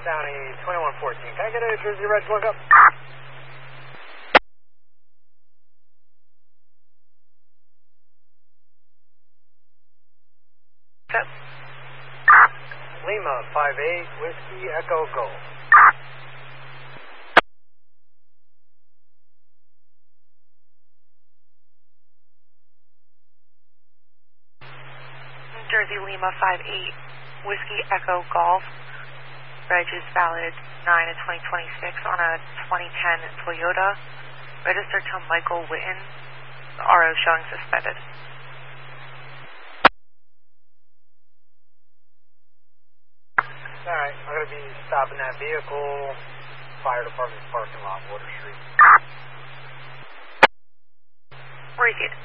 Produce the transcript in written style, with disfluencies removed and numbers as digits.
Downey 2114. Can I get a Jersey Reds lookup? Yep. Lima 58 Whiskey Echo Golf. Jersey Lima 58 Whiskey Echo Golf. Reg is valid 9 of 2026 on a 2010 Toyota. Registered to Michael Witten. The RO showing suspended. Alright, I'm going to be stopping that vehicle. Fire department's parking lot, Water Street. Receipt.